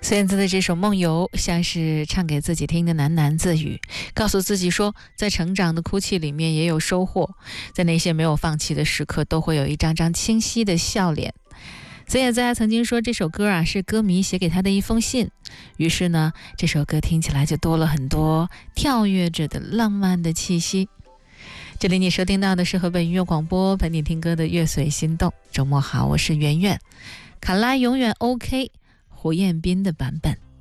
孙燕姿的这首《梦游》像是唱给自己听的喃喃自语，告诉自己说，在成长的哭泣里面也有收获，在那些没有放弃的时刻，都会有一张张清晰的笑脸。孙燕姿还曾经说，这首歌啊是歌迷写给她的一封信，于是呢，这首歌听起来就多了很多跳跃着的浪漫的气息。这里你收听到的是河北音乐广播陪你听歌的乐随心动。周末好，我是圆圆。卡拉永远 OK， 胡彦斌的版本。